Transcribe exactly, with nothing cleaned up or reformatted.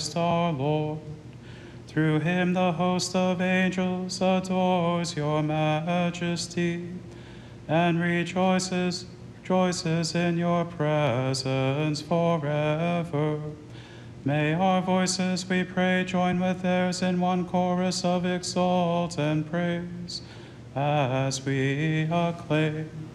our Lord. Through him the host of angels adores your majesty and rejoices, rejoices in your presence forever. May our voices, we pray, join with theirs in one chorus of exalt and praise as we acclaim.